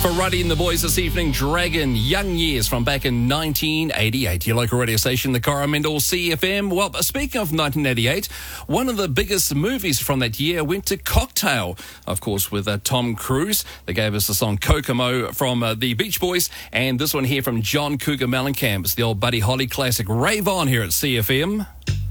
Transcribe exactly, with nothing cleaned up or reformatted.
For Ruddy and the boys this evening, Dragon, Young Years from back in nineteen eighty-eight. Your local radio station, the Coromandel C F M. Well, speaking of nineteen eighty-eight, one of the biggest movies from that year went to Cocktail, of course, with uh, Tom Cruise. They gave us the song Kokomo from uh, the Beach Boys, and this one here from John Cougar Mellencamp. It's the old Buddy Holly classic. Rave on here at C F M.